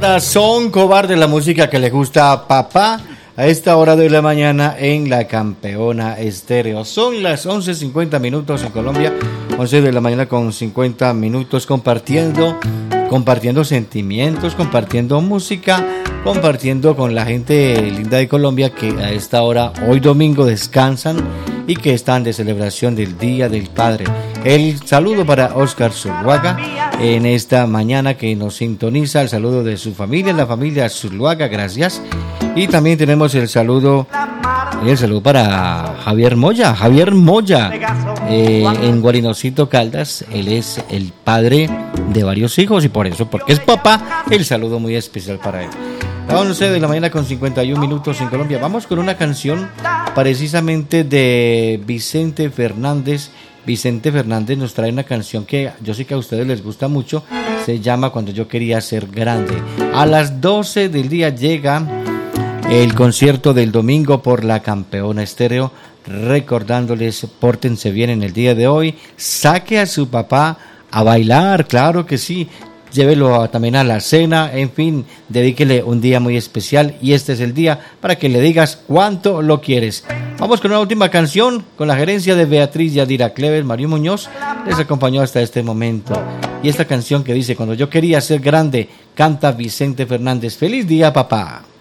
Son Cobarde, la música que le gusta a papá a esta hora de la mañana en la Campeona Estéreo. Son las 11:50 minutos en Colombia, 11 de la mañana con 50 minutos compartiendo sentimientos, compartiendo música, compartiendo con la gente linda de Colombia que a esta hora, hoy domingo, descansan y que están de celebración del Día del Padre. El saludo para Oscar Zuluaga en esta mañana que nos sintoniza, el saludo de su familia, la familia Zuluaga, gracias. Y también tenemos el saludo para Javier Moya, en Guarinocito Caldas. Él es el padre de varios hijos y por eso, porque es papá, el saludo muy especial para él. A 11 de la mañana con 51 minutos en Colombia. Vamos con una canción precisamente de Vicente Fernández. Vicente Fernández nos trae una canción que yo sé que a ustedes les gusta mucho. Se llama Cuando yo quería ser grande. A las 12 del día llega el concierto del domingo por la Campeona Estéreo. Recordándoles, pórtense bien en el día de hoy. Saque a su papá a bailar, claro que sí. Llévelo también a la cena, en fin, dedíquele un día muy especial y este es el día para que le digas cuánto lo quieres. Vamos con una última canción, con la gerencia de Beatriz Yadira Cleves. Mario Muñoz les acompañó hasta este momento. Y esta canción que dice, Cuando yo quería ser grande, canta Vicente Fernández. ¡Feliz día, papá!